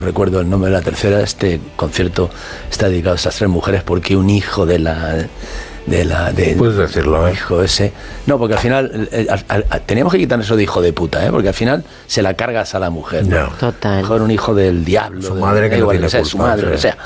Recuerdo el nombre de la tercera. Este concierto está dedicado a estas 3 mujeres porque un hijo de puedes decirlo, hijo ese. No, porque al final teníamos que quitar eso de hijo de puta, porque al final se la cargas a la mujer, ¿no? Total. Mejor un hijo del diablo, su madre que no tiene culpa, su madre, lo que sea.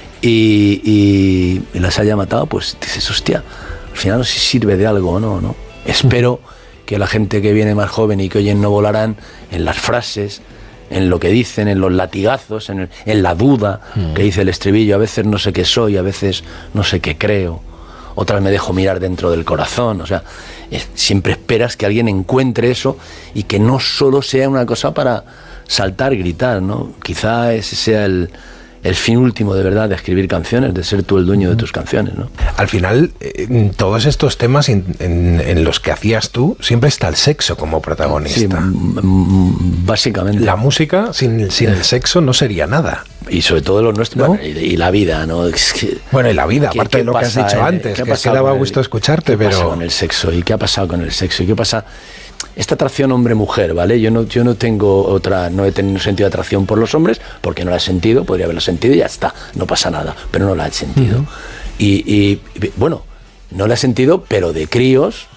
Y las haya matado, pues dices, hostia, al final no sé si sirve de algo o no. Espero que la gente que viene más joven y que oyen No volarán, en las frases, en lo que dicen, en los latigazos, en la duda, que dice el estribillo, a veces no sé qué soy, a veces no sé qué creo, otras me dejo mirar dentro del corazón. O sea, siempre esperas que alguien encuentre eso y que no solo sea una cosa para saltar y gritar, ¿no? Quizá ese sea el fin último de verdad de escribir canciones, de ser tú el dueño de tus canciones, ¿no? Al final, todos estos temas en los que hacías tú, siempre está el sexo como protagonista. Sí, básicamente. La música sin el sexo no sería nada. Y sobre todo lo nuestro, ¿no? Bueno, y la vida, ¿no? Es que, bueno, y la vida, aparte de lo que has dicho antes, que daba gusto escucharte, pero... ¿Qué pasa con el sexo? ¿Y qué ha pasado con el sexo? ¿Y qué pasa...? Esta atracción hombre-mujer, ¿vale? Yo no tengo otra, no he tenido sentido de atracción por los hombres, porque no la he sentido, podría haberla sentido y ya está, no pasa nada, pero no la he sentido. Uh-huh. Y bueno, no la he sentido, pero de críos,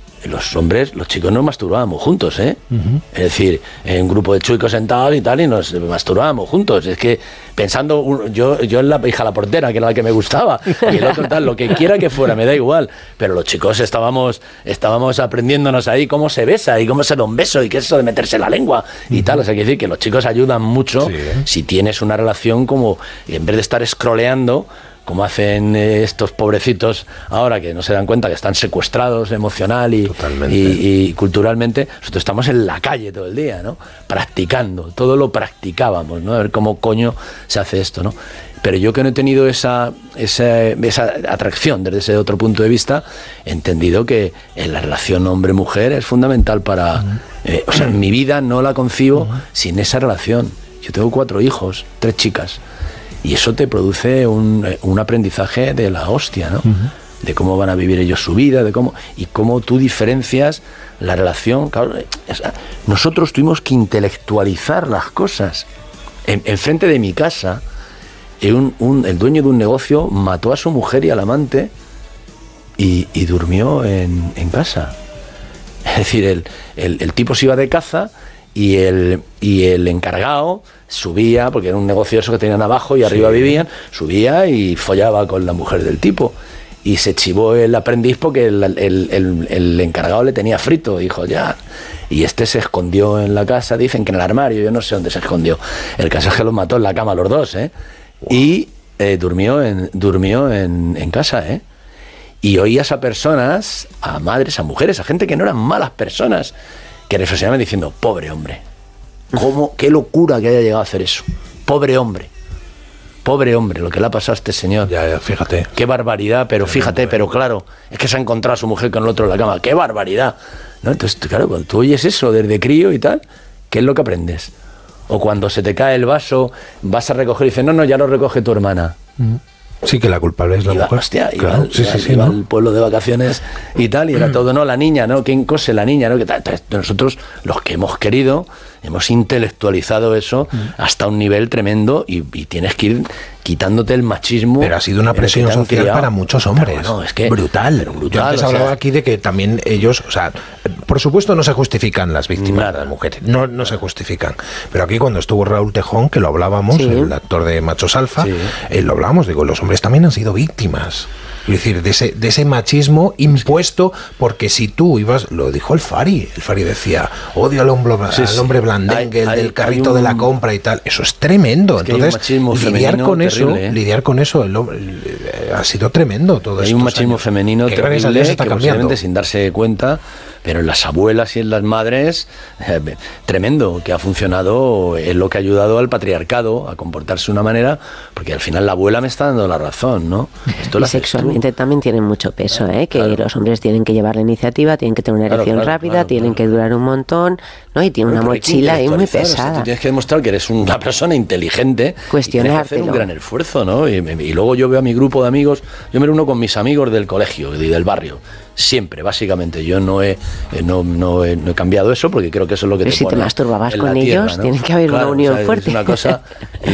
los chicos nos masturbábamos juntos, ¿eh? Uh-huh. Es decir, en un grupo de chicos sentados y tal, y nos masturbábamos juntos. Es que pensando, yo en la hija la portera, que era la que me gustaba, y el otro tal, lo que quiera que fuera, me da igual. Pero los chicos estábamos aprendiéndonos ahí cómo se besa y cómo se da un beso y qué es eso de meterse la lengua y tal. O sea, hay que decir que los chicos ayudan mucho, sí, si tienes una relación como, en vez de estar scrolleando, como hacen estos pobrecitos ahora, que no se dan cuenta que están secuestrados emocional y culturalmente. Nosotros estamos en la calle todo el día, ¿no? Practicando, todo lo practicábamos, ¿no? A ver cómo coño se hace esto, ¿no? Pero yo, que no he tenido esa atracción desde ese otro punto de vista, he entendido que en la relación hombre-mujer es fundamental para... o sea, mi vida no la concibo sin esa relación. Yo tengo 4 hijos, 3 chicas. Y eso te produce un aprendizaje de la hostia, ¿no? Uh-huh. De cómo van a vivir ellos su vida, y cómo tú diferencias la relación. Claro, nosotros tuvimos que intelectualizar las cosas. Enfrente de mi casa, el dueño de un negocio mató a su mujer y al amante y durmió en casa. Es decir, el tipo se iba de caza y el encargado subía, porque era un negocio eso que tenían abajo y arriba vivían, subía y follaba con la mujer del tipo. Y se chivó el aprendiz porque el encargado le tenía frito, dijo ya. Y este se escondió en la casa, dicen que en el armario, yo no sé dónde se escondió. El caso es que los mató en la cama los dos, ¿eh? Wow. Y durmió en casa, ¿eh? Y oías a personas, a madres, a mujeres, a gente que no eran malas personas, que reflexionaban diciendo, pobre hombre. Qué locura que haya llegado a hacer eso. Pobre hombre, lo que le ha pasado a este señor. Ya, fíjate. Qué barbaridad, pero fíjate, pero claro, es que se ha encontrado a su mujer con el otro en la cama. Qué barbaridad, ¿no? Entonces, claro, cuando tú oyes eso desde crío y tal, ¿qué es lo que aprendes? O cuando se te cae el vaso, vas a recoger y dices, no, ya lo recoge tu hermana. Sí, que la culpable es la mujer. Hostia, claro. Iba al pueblo de vacaciones y tal, y era todo, no, la niña, ¿no? ¿Quién cose la niña, no? Nosotros, los que hemos querido, hemos intelectualizado eso hasta un nivel tremendo y tienes que ir quitándote el machismo. Pero ha sido una presión social para muchos hombres. No, es que brutal. Yo antes hablaba aquí de que también ellos, o sea, por supuesto no se justifican las víctimas de las mujeres, no se justifican. Pero aquí cuando estuvo Raúl Tejón, que lo hablábamos, el actor de Machos Alfa, lo hablábamos, digo, los hombres también han sido víctimas. Es decir, de ese machismo impuesto, porque si tú ibas, lo dijo el Fari decía, odio al hombre blandengue, el del carrito de la compra y tal. Eso es tremendo. Es entonces, lidiar con eso ha sido tremendo todo esto. Hay un machismo femenino terrible que posiblemente sin darse cuenta, pero en las abuelas y en las madres, tremendo, que ha funcionado, es lo que ha ayudado al patriarcado a comportarse de una manera, porque al final la abuela me está dando la razón, ¿no? Esto y sexualmente también tiene mucho peso, que los hombres tienen que llevar la iniciativa, tienen que tener una erección rápida, tienen que durar un montón, ¿no? Y tiene una mochila ahí muy pesada. O sea, tú tienes que demostrar que eres una persona inteligente, y tienes que hacer un gran esfuerzo, ¿no? Y luego yo veo a mi grupo de amigos, yo me reúno con mis amigos del colegio y del barrio. Siempre, básicamente. Yo no he cambiado eso porque creo que eso es lo que pero te si pone te masturbabas en con la ellos, tierra, ¿no? tiene que haber una unión fuerte. Es una cosa